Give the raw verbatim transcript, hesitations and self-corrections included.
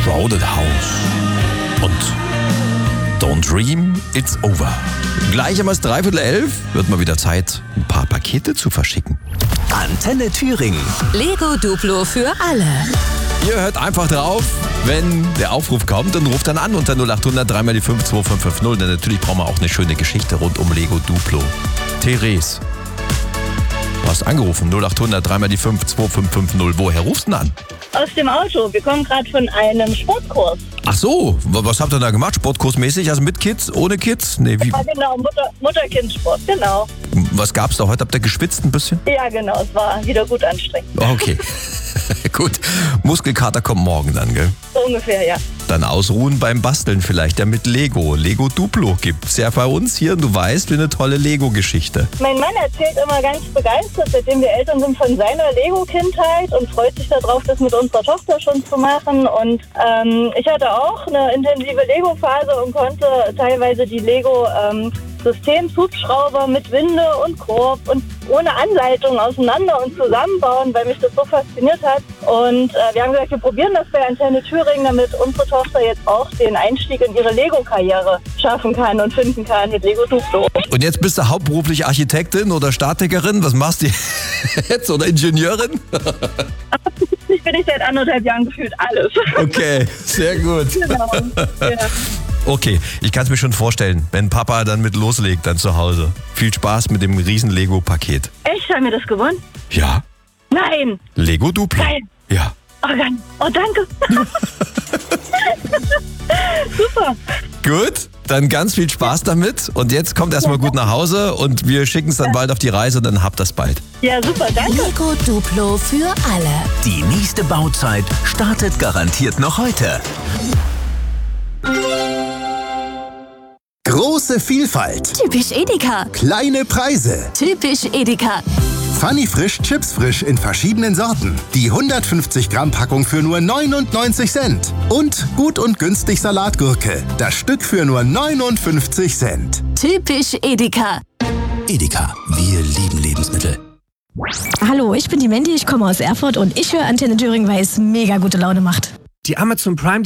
Crowded House und Don't Dream, It's Over. Gleich um dreiviertel elf wird mal wieder Zeit, ein paar Pakete zu verschicken. Antenne Thüringen. Lego Duplo für alle. Ihr hört einfach drauf, wenn der Aufruf kommt und ruft dann an unter null acht hundert drei mal die fünf zwei fünf fünf null. Denn natürlich brauchen wir auch eine schöne Geschichte rund um Lego Duplo. Therese, du hast angerufen, null acht hundert drei mal die fünf zwei fünf fünf null. Woher rufst du denn an? Aus dem Auto. Wir kommen gerade von einem Sportkurs. Ach so, was habt ihr da gemacht? Sportkursmäßig? Also mit Kids, ohne Kids? Nee, wie? Ja, genau, Mutter, Mutter-Kind-Sport, genau. Was gab's da heute? Habt ihr geschwitzt ein bisschen? Ja, genau, es war wieder gut anstrengend. Okay, gut. Muskelkater kommt morgen dann, gell? So ungefähr, ja. Dann ausruhen beim Basteln vielleicht, ja mit Lego. Lego Duplo gibt's ja bei uns hier und du weißt, wie eine tolle Lego-Geschichte. Mein Mann erzählt immer ganz begeistert, seitdem wir Eltern sind, von seiner Lego-Kindheit und freut sich darauf, das mit unserer Tochter schon zu machen. Und ähm, ich hatte auch eine intensive Lego-Phase und konnte teilweise die Lego ähm, Systemshubschrauber mit Winde und Korb und ohne Anleitung auseinander und zusammenbauen, weil mich das so fasziniert hat. Und äh, wir haben gesagt, wir probieren das bei Antenne Thüringen, damit unsere Tochter jetzt auch den Einstieg in ihre Lego-Karriere schaffen kann und finden kann mit Lego Duplo. Und jetzt bist du hauptberuflich Architektin oder Statikerin? Was machst du jetzt? Oder Ingenieurin? Ich bin ich seit anderthalb Jahren gefühlt alles. Okay, sehr gut. Genau. Ja. Okay, ich kann es mir schon vorstellen, wenn Papa dann mit loslegt dann zu Hause. Viel Spaß mit dem riesen Lego-Paket. Echt? Haben wir das gewonnen? Ja. Nein! Lego Duplo. Geil! Ja. Oh, geil. Oh, danke! Super! Gut, dann ganz viel Spaß damit. Und jetzt kommt erstmal gut nach Hause und wir schicken es dann bald auf die Reise und dann habt das bald. Ja, super, danke! Lego Duplo für alle. Die nächste Bauzeit startet garantiert noch heute. Große Vielfalt. Typisch Edeka. Kleine Preise. Typisch Edeka. Funny Frisch Chips Frisch in verschiedenen Sorten. Die hundertfünfzig Gramm Packung für nur neunundneunzig Cent. Und gut und günstig Salatgurke. Das Stück für nur neunundfünfzig Cent. Typisch Edeka. Edeka, wir lieben Lebensmittel. Hallo, ich bin die Mandy, ich komme aus Erfurt und ich höre Antenne Thüringen, weil es mega gute Laune macht. Die Amazon Prime